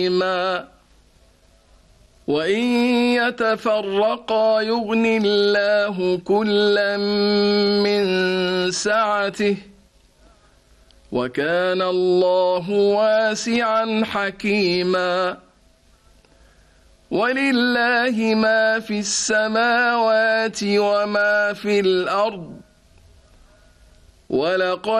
وإن يتفرقا يغن الله كلا من سعته وكان الله واسعا حكيما ولله ما في السماوات وما في الأرض ولقد